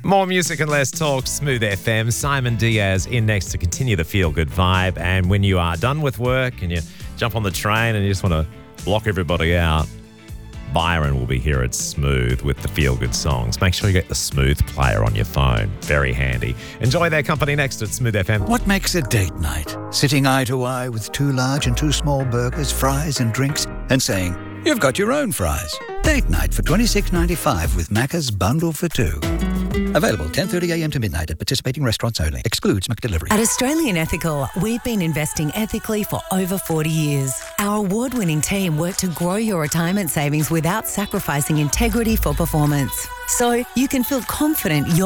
More music and less talk. Smooth FM. Simon Diaz in next to continue the feel-good vibe. And when you are done with work and you jump on the train and you just want to block everybody out, Byron will be here at Smooth with the feel-good songs. Make sure you get the Smooth player on your phone. Very handy. Enjoy their company next at Smooth FM. What makes a date night? Sitting eye to eye with 2 large and 2 small burgers, fries and drinks, and saying, "You've got your own fries." Date night for $26.95 with Macca's Bundle for 2. Available 10:30 a.m. to midnight at participating restaurants only. Excludes McDelivery. At Australian Ethical, we've been investing ethically for over 40 years. Our award-winning team work to grow your retirement savings without sacrificing integrity for performance. So you can feel confident you're